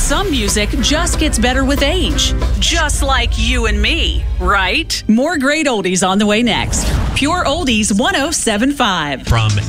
some music just gets better with age. Just like you and me, right? More great oldies on the way next. Pure Oldies 107.5. From